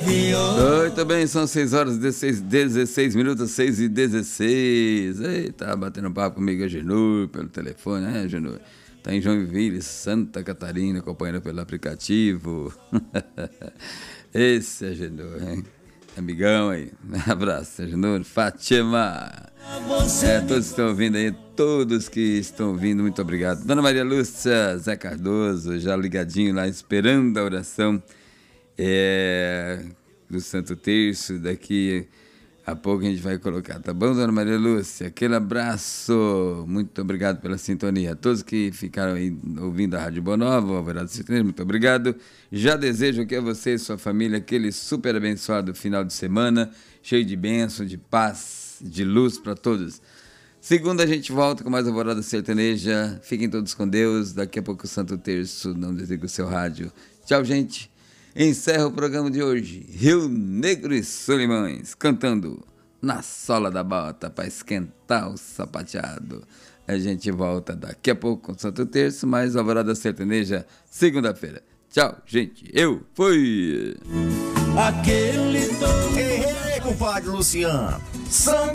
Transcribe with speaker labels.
Speaker 1: Muito bem, são 6 horas e 16 minutos, 6h16. Eita, batendo papo comigo, a Genur, pelo telefone, né, Genur? Tá em Joinville, Santa Catarina, acompanhando pelo aplicativo. Esse é Genur, hein? Amigão aí. Abraço, Genur. Fátima. Todos estão ouvindo aí, todos que estão ouvindo, muito obrigado. Dona Maria Lúcia, Zé Cardoso, já ligadinho lá, esperando a oração do Santo Terço. Daqui a pouco a gente vai colocar, tá bom, Dona Maria Lúcia? Aquele abraço, muito obrigado pela sintonia. A todos que ficaram aí ouvindo a Rádio Boa Nova, o Alvorada Sertanejo, muito obrigado. Já desejo que a você e sua família aquele super abençoado final de semana, cheio de bênção, de paz, de luz para todos. Segunda a gente volta com mais Alvorada Sertaneja. Fiquem todos com Deus. Daqui a pouco o Santo Terço, não desliga o seu rádio. Tchau, gente. Encerra o programa de hoje, Rio Negro e Solimões, cantando Na Sola da Bota para esquentar o sapateado. A gente volta daqui a pouco com o Santo Terço, mais Alvorada Sertaneja, segunda-feira. Tchau, gente. Eu fui.
Speaker 2: Ei, compadre Luciano.